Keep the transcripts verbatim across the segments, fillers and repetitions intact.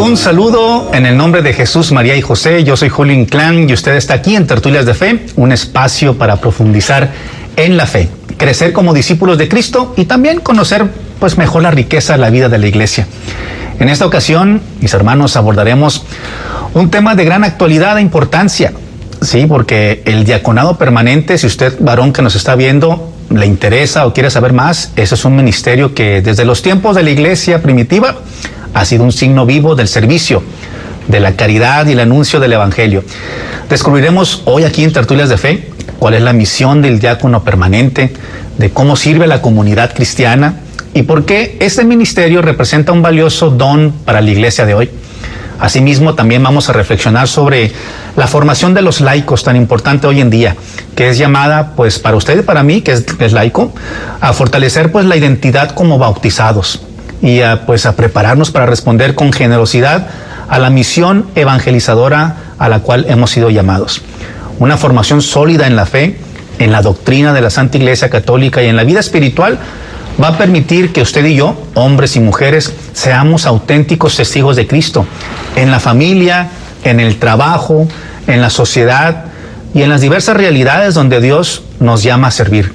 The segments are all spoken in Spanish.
Un saludo en el nombre de Jesús, María y José. Yo soy Julio Inclán y usted está aquí en Tertulias de Fe, un espacio para profundizar en la fe, crecer como discípulos de Cristo y también conocer pues mejor la riqueza de la vida de la iglesia. En esta ocasión, mis hermanos, abordaremos un tema de gran actualidad e importancia, sí, porque el diaconado permanente, si usted, varón que nos está viendo, le interesa o quiere saber más, ese es un ministerio que desde los tiempos de la iglesia primitiva ha sido un signo vivo del servicio, de la caridad y el anuncio del evangelio. Descubriremos hoy aquí en Tertulias de Fe cuál es la misión del diácono permanente, de cómo sirve la comunidad cristiana y por qué este ministerio representa un valioso don para la iglesia de hoy. Asimismo, también vamos a reflexionar sobre la formación de los laicos, tan importante hoy en día, que es llamada, pues para usted y para mí, que es, que es laico, a fortalecer pues la identidad como bautizados y a, pues a prepararnos para responder con generosidad a la misión evangelizadora a la cual hemos sido llamados. Una formación sólida en la fe, en la doctrina de la Santa Iglesia Católica y en la vida espiritual va a permitir que usted y yo, hombres y mujeres, seamos auténticos testigos de Cristo, en la familia, en el trabajo, en la sociedad y en las diversas realidades donde Dios nos llama a servir.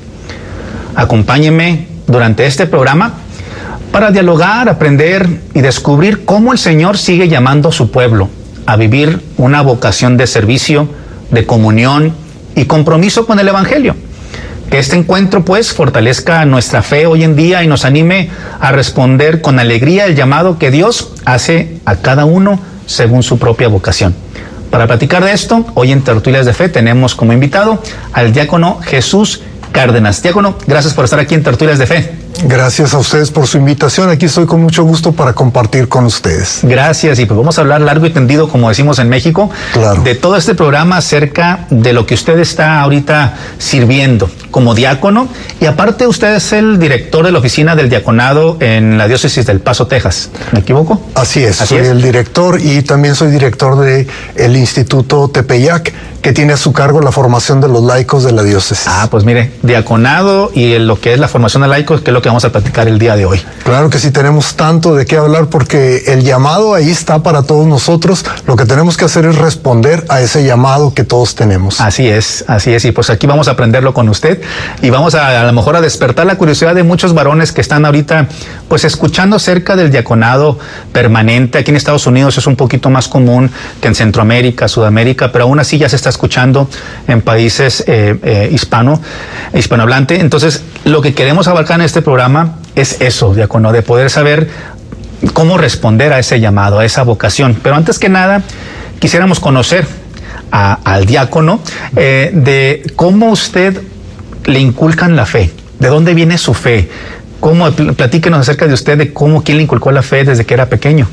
Acompáñenme durante este programa para dialogar, aprender y descubrir cómo el Señor sigue llamando a su pueblo a vivir una vocación de servicio, de comunión y compromiso con el Evangelio. Que este encuentro pues fortalezca nuestra fe hoy en día y nos anime a responder con alegría el llamado que Dios hace a cada uno según su propia vocación. Para platicar de esto, hoy en Tertulias de Fe tenemos como invitado al diácono Jesús Cárdenas. Diácono, gracias por estar aquí en Tertulias de Fe. Gracias a ustedes por su invitación. Aquí estoy con mucho gusto para compartir con ustedes. Gracias. Y pues vamos a hablar largo y tendido, como decimos en México, claro, de todo este programa acerca de lo que usted está ahorita sirviendo como diácono. Y aparte usted es el director de la oficina del diaconado en la diócesis del Paso, Texas. ¿Me equivoco? Así es. Así soy es. el director y también soy director de el Instituto Tepeyac, que tiene a su cargo la formación de los laicos de la diócesis. Ah, pues mire, diaconado y lo que es la formación de laicos, que es lo que vamos a platicar el día de hoy. Claro que sí, tenemos tanto de qué hablar porque el llamado ahí está para todos nosotros. Lo que tenemos que hacer es responder a ese llamado que todos tenemos. Así es, así es. Y pues aquí vamos a aprenderlo con usted y vamos a, a lo mejor a despertar la curiosidad de muchos varones que están ahorita pues escuchando acerca del diaconado permanente. Aquí en Estados Unidos es un poquito más común que en Centroamérica, Sudamérica, pero aún así ya se está escuchando en países eh, eh, hispano, hispanohablante. Entonces, lo que queremos abarcar en este programa es eso, diácono, de poder saber cómo responder a ese llamado, a esa vocación. Pero antes que nada, quisiéramos conocer a, al diácono eh, de cómo usted le inculcan la fe, de dónde viene su fe. Cómo, platíquenos acerca de usted, de cómo, quién le inculcó la fe desde que era pequeño.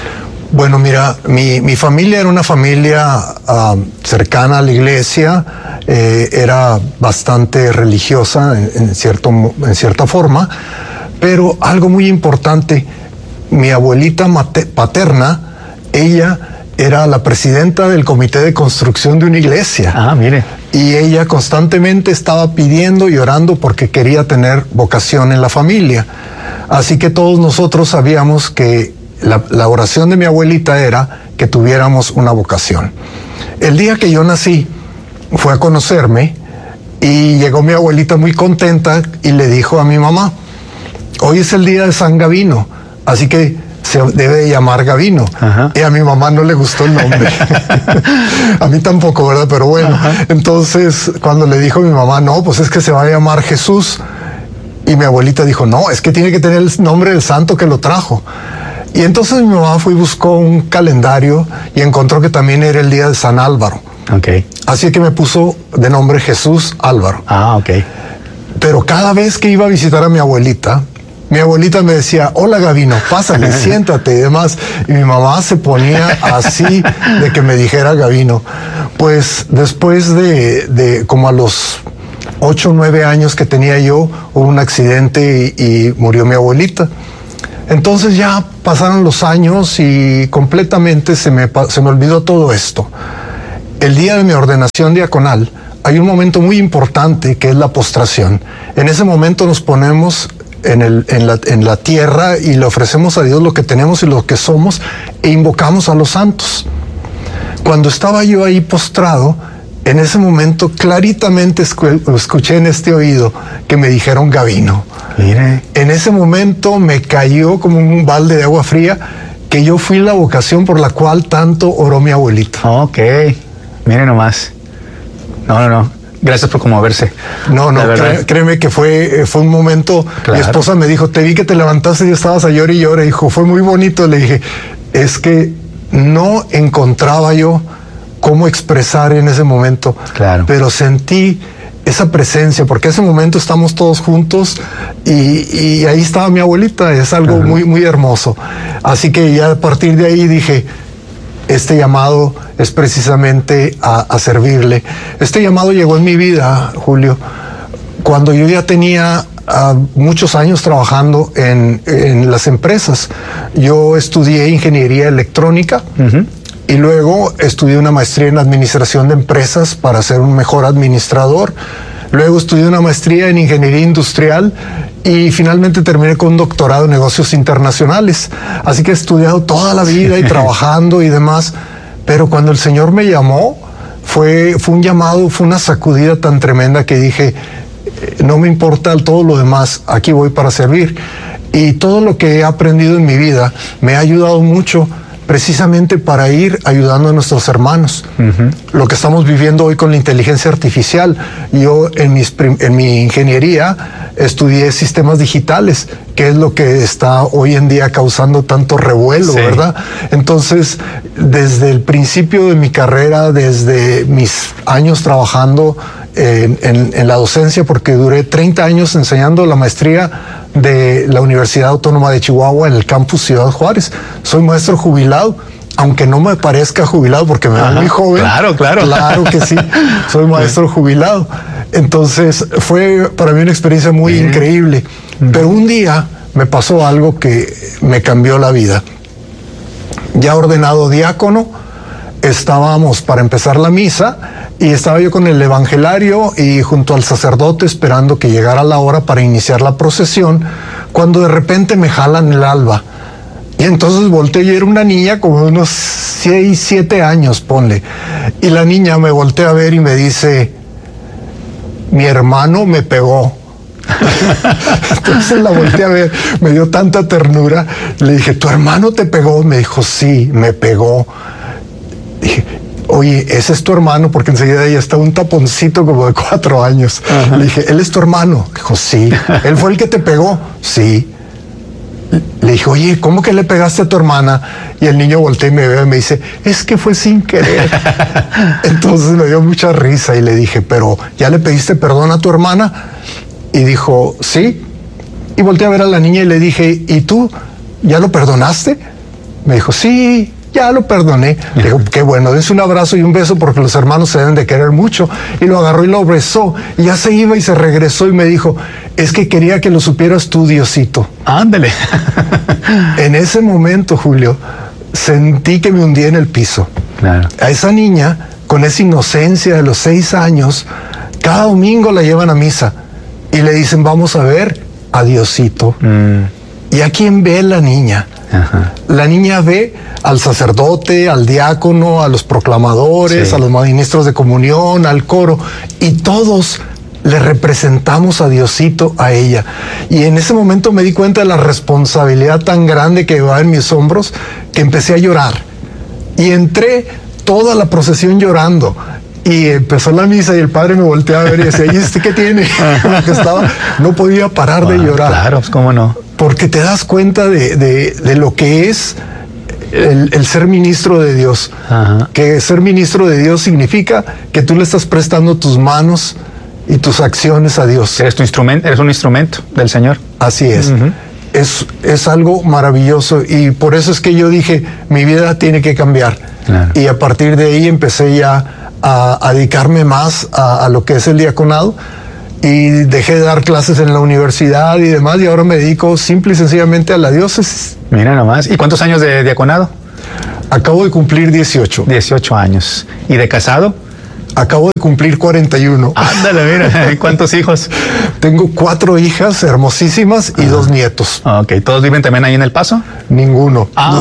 Bueno, mira, mi, mi familia era una familia uh, cercana a la iglesia, eh, era bastante religiosa en, en, cierto, en cierta forma, pero algo muy importante, mi abuelita mate, paterna, ella era la presidenta del comité de construcción de una iglesia. Ah, mire. Y ella constantemente estaba pidiendo y orando porque quería tener vocación en la familia. Así que todos nosotros sabíamos que La, la oración de mi abuelita era que tuviéramos una vocación. El día que yo nací, fue a conocerme y llegó mi abuelita muy contenta y le dijo a mi mamá, hoy es el día de San Gavino, así que se debe llamar Gavino. Ajá. Y a mi mamá no le gustó el nombre. A mí tampoco, ¿verdad? Pero bueno, ajá. Entonces cuando le dijo a mi mamá, no, pues es que se va a llamar Jesús. Y mi abuelita dijo, no, es que tiene que tener el nombre del santo que lo trajo. Y entonces mi mamá fue y buscó un calendario y encontró que también era el día de San Álvaro. Okay. Así que me puso de nombre Jesús Álvaro. Ah, ok. Pero cada vez que iba a visitar a mi abuelita, mi abuelita me decía, hola Gavino, pásale, siéntate y demás. Y mi mamá se ponía así de que me dijera Gavino. Pues después de, de como a los ocho o nueve años que tenía yo, hubo un accidente y, y murió mi abuelita. Entonces ya pasaron los años y completamente se me, se me olvidó todo esto. El día de mi ordenación diaconal hay un momento muy importante que es la postración. En ese momento nos ponemos en, el, en, la, en la tierra y le ofrecemos a Dios lo que tenemos y lo que somos e invocamos a los santos. Cuando estaba yo ahí postrado, en ese momento claritamente escuché en este oído que me dijeron Gavino. Mire. En ese momento me cayó como un balde de agua fría que yo fui la vocación por la cual tanto oró mi abuelito. Ok, mire nomás. No, no, no. Gracias por conmoverse. No, no, cré, créeme que fue, fue un momento. Claro. Mi esposa me dijo, te vi que te levantaste y estabas a llorar y llorar. Dijo, fue muy bonito. Le dije, es que no encontraba yo cómo expresar en ese momento. Claro. Pero sentí esa presencia, porque en ese momento estamos todos juntos y, y ahí estaba mi abuelita. Es algo uh-huh. muy, muy hermoso. Así que ya a partir de ahí dije, este llamado es precisamente a, a servirle. Este llamado llegó en mi vida, Julio, cuando yo ya tenía uh, muchos años trabajando en, en las empresas. Yo estudié ingeniería electrónica uh-huh. y luego estudié una maestría en administración de empresas para ser un mejor administrador. Luego estudié una maestría en ingeniería industrial y finalmente terminé con un doctorado en negocios internacionales. Así que he estudiado toda la vida y trabajando y demás. Pero cuando el Señor me llamó, fue, fue un llamado, fue una sacudida tan tremenda que dije, no me importa todo lo demás, aquí voy para servir. Y todo lo que he aprendido en mi vida me ha ayudado mucho precisamente para ir ayudando a nuestros hermanos. Uh-huh. Lo que estamos viviendo hoy con la inteligencia artificial. Yo en, mis, en mi ingeniería estudié sistemas digitales, que es lo que está hoy en día causando tanto revuelo, sí. ¿verdad? Entonces, desde el principio de mi carrera, desde mis años trabajando en, en, en la docencia, porque duré treinta años enseñando la maestría de la Universidad Autónoma de Chihuahua en el campus Ciudad Juárez. Soy maestro jubilado, aunque no me parezca jubilado porque me veo muy joven. Claro, claro. Claro que sí, soy maestro jubilado. Entonces fue para mí una experiencia muy Bien. increíble. Pero un día me pasó algo que me cambió la vida. Ya ordenado diácono, estábamos para empezar la misa y estaba yo con el evangelario y junto al sacerdote esperando que llegara la hora para iniciar la procesión, cuando de repente me jalan el alba. Y entonces volteé y era una niña como de unos seis, siete años, ponle. Y la niña me voltea a ver y me dice, mi hermano me pegó. Entonces la volteé a ver, me dio tanta ternura. Le dije, ¿tu hermano te pegó? Me dijo, sí, me pegó. Dije, oye, ese es tu hermano, porque enseguida ella estaba un taponcito como de cuatro años. Ajá. Le dije, ¿él es tu hermano? Dijo, sí. ¿Él fue el que te pegó? Sí. Le dije, oye, ¿cómo que le pegaste a tu hermana? Y el niño voltea y me ve y me dice, es que fue sin querer. Entonces me dio mucha risa y le dije, ¿pero ya le pediste perdón a tu hermana? Y dijo, sí. Y volteé a ver a la niña y le dije, ¿y tú ya lo perdonaste? Me dijo, sí, ya lo perdoné. Le digo, qué bueno, dense un abrazo y un beso porque los hermanos se deben de querer mucho. Y lo agarró y lo besó. Y ya se iba y se regresó y me dijo, es que quería que lo supieras tú, Diosito. Ándale. En ese momento, Julio, sentí que me hundía en el piso. Claro. A esa niña, con esa inocencia de los seis años, cada domingo la llevan a misa y le dicen, vamos a ver a Diosito. Mm. ¿Y a quién ve la niña? Ajá. La niña ve al sacerdote, al diácono, a los proclamadores, sí. a los ministros de comunión, al coro, y todos le representamos a Diosito a ella. Y en ese momento me di cuenta de la responsabilidad tan grande que va en mis hombros, que empecé a llorar. Y entré toda la procesión llorando. Y empezó la misa y el padre me volteaba a ver y decía, ¿y este qué tiene? Que estaba, no podía parar wow, de llorar. Claro, pues cómo no. Porque te das cuenta de, de, de lo que es el, el ser ministro de Dios. Ajá. Que ser ministro de Dios significa que tú le estás prestando tus manos y tus acciones a Dios. Eres tu instrumento, eres un instrumento del Señor. Así es. Uh-huh. Es, es algo maravilloso y por eso es que yo dije, mi vida tiene que cambiar. Claro. Y a partir de ahí empecé ya a, a dedicarme más a, a lo que es el diaconado y dejé de dar clases en la universidad y demás y ahora me dedico simple y sencillamente a la diócesis. Mira nomás. ¿Y cuántos años de diaconado? Acabo de cumplir dieciocho. dieciocho años. ¿Y de casado? Acabo de cumplir cuarenta y uno. Ándale, mira, ¿cuántos hijos? Tengo cuatro hijas hermosísimas y ah. dos nietos. Ok, ¿todos viven también ahí en El Paso? Ninguno. Ah,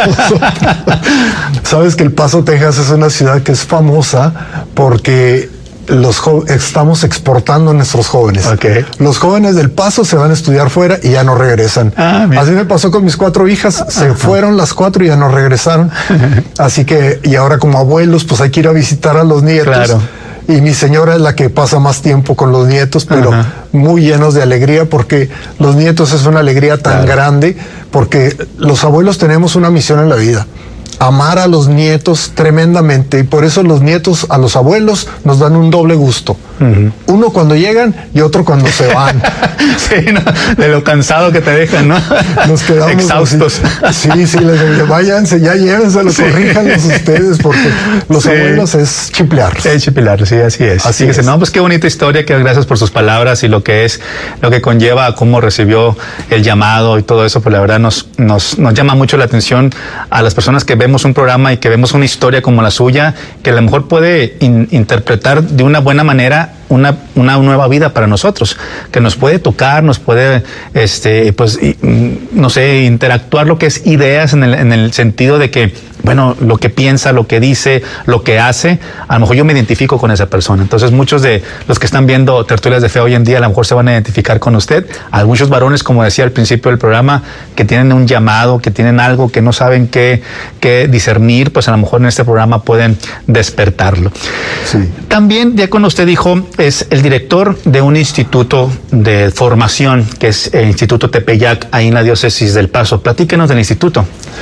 no, sabes que El Paso, Texas es una ciudad que es famosa porque los estamos exportando a nuestros jóvenes. Okay. Los jóvenes del Paso se van a estudiar fuera y ya no regresan. Ah, así me pasó con mis cuatro hijas, se Ajá. fueron las cuatro y ya no regresaron. Así que, y ahora como abuelos, pues hay que ir a visitar a los nietos. Claro. Y mi señora es la que pasa más tiempo con los nietos, pero Ajá. muy llenos de alegría, porque los nietos es una alegría tan claro. grande, porque los abuelos tenemos una misión en la vida: amar a los nietos tremendamente, y por eso los nietos a los abuelos nos dan un doble gusto. Uh-huh. Uno cuando llegan y otro cuando se van. Sí, no, de lo cansado que te dejan, ¿no? Nos quedamos exhaustos. Así. Sí, sí, les digo, váyanse, ya llévenselo, sí. corríjanlos ustedes, porque los sí. abuelos es chiplearlos. Es chiplearlos, sí, así es. Así Fíjese, es. No, pues qué bonita historia, que gracias por sus palabras y lo que es, lo que conlleva a cómo recibió el llamado y todo eso, pues la verdad nos, nos, nos llama mucho la atención a las personas que vemos un programa y que vemos una historia como la suya, que a lo mejor puede in, interpretar de una buena manera Una, una nueva vida para nosotros, que nos puede tocar, nos puede, este, pues, y, no sé, interactuar lo que es ideas en el, en el sentido de que, bueno, lo que piensa, lo que dice, lo que hace, a lo mejor yo me identifico con esa persona. Entonces, muchos de los que están viendo Tertulias de Fe hoy en día, a lo mejor se van a identificar con usted. Hay muchos varones, como decía al principio del programa, que tienen un llamado, que tienen algo que no saben qué, qué discernir, pues a lo mejor en este programa pueden despertarlo. Sí. También, ya cuando usted dijo, es el director de un instituto de formación, que es el Instituto Tepeyac, ahí en la diócesis del Paso. Platíquenos del instituto.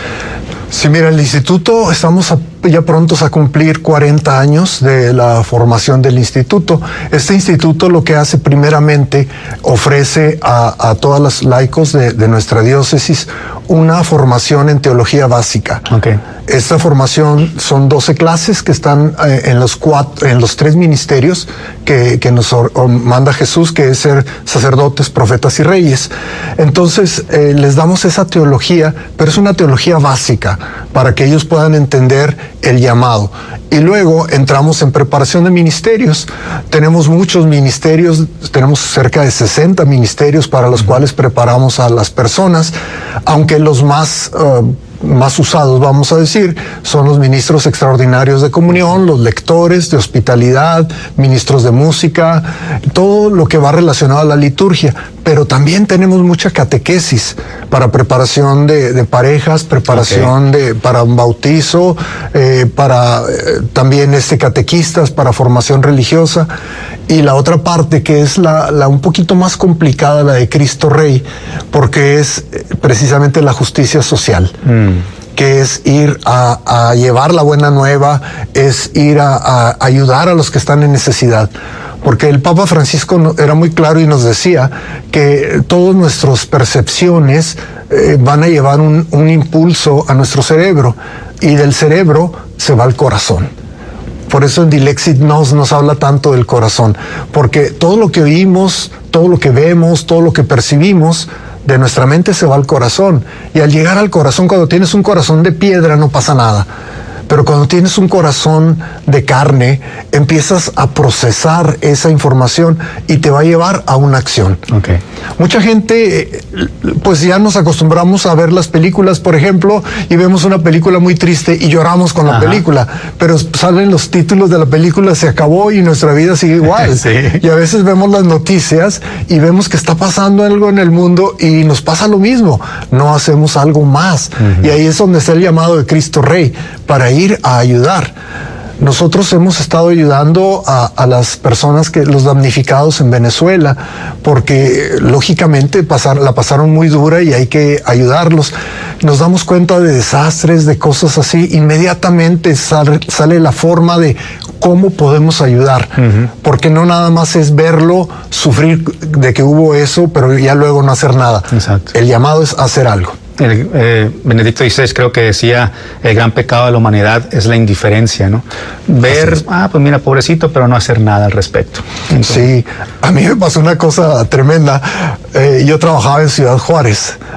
Sí, mira, el instituto, estamos a, ya prontos a cumplir cuarenta años de la formación del instituto. Este instituto lo que hace primeramente, ofrece a, a todos los laicos de, de nuestra diócesis una formación en teología básica. Okay. Esta formación son doce clases que están eh, en los cuatro, en los tres ministerios que, que nos or, or, manda Jesús, que es ser sacerdotes, profetas y reyes. Entonces, eh, les damos esa teología, pero es una teología básica para que ellos puedan entender el llamado. Y luego entramos en preparación de ministerios. Tenemos muchos ministerios, tenemos cerca de sesenta ministerios para los cuales preparamos a las personas, aunque los más uh, más usados, vamos a decir, son los ministros extraordinarios de comunión, los lectores de hospitalidad, ministros de música, todo lo que va relacionado a la liturgia. Pero también tenemos mucha catequesis para preparación de, de parejas, preparación okay. de para un bautizo, eh, para eh, también este catequistas, para formación religiosa. Y la otra parte, que es la, la un poquito más complicada, la de Cristo Rey, porque es precisamente la justicia social. Mm. que es ir a, a llevar la buena nueva, es ir a, a ayudar a los que están en necesidad. Porque el Papa Francisco era muy claro y nos decía que todas nuestras percepciones eh, van a llevar un, un impulso a nuestro cerebro, y del cerebro se va al corazón. Por eso en Dilexit nos, nos habla tanto del corazón, porque todo lo que oímos, todo lo que vemos, todo lo que percibimos, de nuestra mente se va al corazón. Y al llegar al corazón, cuando tienes un corazón de piedra, no pasa nada. Pero cuando tienes un corazón de carne, empiezas a procesar esa información y te va a llevar a una acción. Okay. Mucha gente, pues ya nos acostumbramos a ver las películas, por ejemplo, y vemos una película muy triste y lloramos con la Ajá. película, pero salen los títulos de la película, se acabó y nuestra vida sigue igual. Sí. Y a veces vemos las noticias y vemos que está pasando algo en el mundo y nos pasa lo mismo. No hacemos algo más. Uh-huh. Y ahí es donde está el llamado de Cristo Rey, para ir a ayudar. Nosotros hemos estado ayudando a, a las personas, que los damnificados en Venezuela, porque lógicamente pasar, la pasaron muy dura y hay que ayudarlos. Nos damos cuenta de desastres, de cosas así, inmediatamente sale, sale la forma de cómo podemos ayudar, uh-huh. porque no nada más es verlo, sufrir de que hubo eso, pero ya luego no hacer nada. Exacto. El llamado es hacer algo. El, eh, Benedicto dieciséis creo que decía, el gran pecado de la humanidad es la indiferencia, ¿no? Ver, ah, pues mira, pobrecito, pero no hacer nada al respecto. Entonces, sí, a mí me pasó una cosa tremenda. Eh, yo trabajaba en Ciudad Juárez,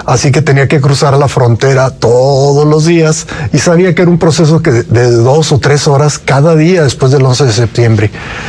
así que tenía que cruzar la frontera todos los días y sabía que era un proceso que de dos o tres horas cada día después del once de septiembre.